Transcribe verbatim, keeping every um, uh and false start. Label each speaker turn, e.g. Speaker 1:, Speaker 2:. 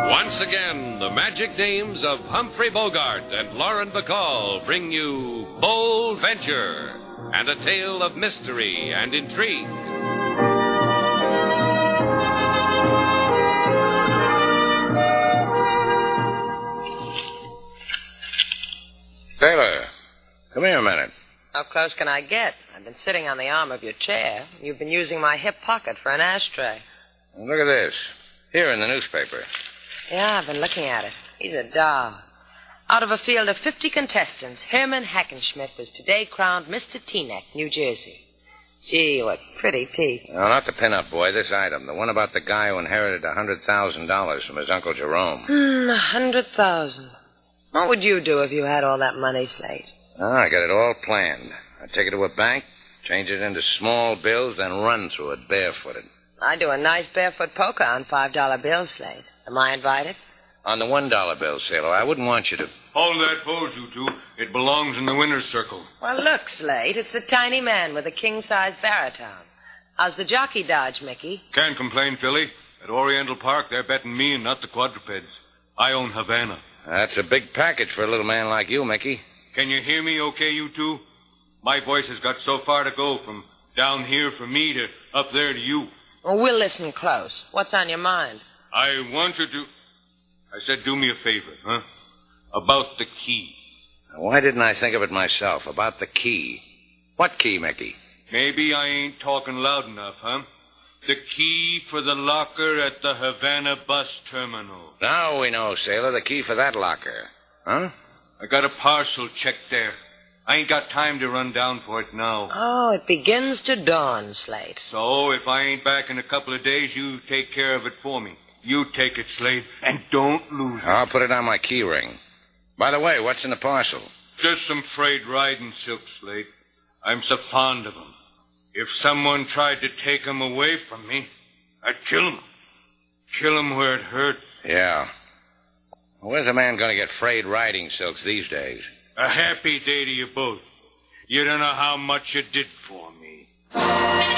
Speaker 1: Once again, the magic names of Humphrey Bogart and Lauren Bacall bring you Bold Venture and a tale of mystery and intrigue.
Speaker 2: Sailor, come here a minute.
Speaker 3: How close can I get? I've been sitting on the arm of your chair. You've been using my hip pocket for an ashtray.
Speaker 2: Look at this. Here in the newspaper.
Speaker 3: Yeah, I've been looking at it. He's a doll. Out of a field of fifty contestants, Herman Hackenschmidt was today crowned Mister Teaneck, New Jersey. Gee, what pretty teeth.
Speaker 2: No, not the pin-up boy, this item. The one about the guy who inherited a hundred thousand dollars from his Uncle Jerome.
Speaker 3: Hmm, a hundred thousand. What would you do if you had all that money, Slate?
Speaker 2: Oh, I got it all planned. I'd take it to a bank, change it into small bills, then run through it barefooted.
Speaker 3: I do a nice barefoot polka on five dollar bills, Slate. Am I invited?
Speaker 2: On the one dollar bill, Sailor, I wouldn't want you to.
Speaker 4: Hold that pose, you two. It belongs in the winner's circle.
Speaker 3: Well, look, Slate, it's the tiny man with a king-size baritone. How's the jockey dodge, Mickey?
Speaker 4: Can't complain, Philly. At Oriental Park, they're betting me and not the quadrupeds. I own Havana.
Speaker 2: That's a big package for a little man like you, Mickey.
Speaker 4: Can you hear me okay, you two? My voice has got so far to go from down here for me to up there to you.
Speaker 3: Well, we'll listen close. What's on your mind?
Speaker 4: I want you to... I said do me a favor, huh? About the key.
Speaker 2: Why didn't I think of it myself? About the key. What key, Mickey?
Speaker 4: Maybe I ain't talking loud enough, huh? The key for the locker at the Havana bus terminal.
Speaker 2: Now we know, Sailor, the key for that locker. Huh?
Speaker 4: I got a parcel check there. I ain't got time to run down for it now.
Speaker 3: Oh, it begins to dawn, Slate.
Speaker 4: So if I ain't back in a couple of days, you take care of it for me. You take it, Slate, and don't lose it.
Speaker 2: I'll put it on my key ring. By the way, what's in the parcel?
Speaker 4: Just some frayed riding silk, Slate. I'm so fond of 'em. If someone tried to take 'em away from me, I'd kill 'em. Kill 'em where it hurt.
Speaker 2: Yeah. Where's a man going to get frayed riding silks these days?
Speaker 4: A happy day to you both. You don't know how much you did for me.